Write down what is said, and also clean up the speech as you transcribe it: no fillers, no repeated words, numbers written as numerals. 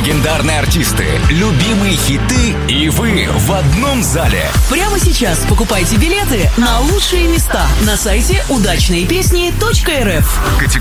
Легендарные артисты, любимые хиты и вы в одном зале. Прямо сейчас покупайте билеты на лучшие места на сайте удачные песни.рф. Категория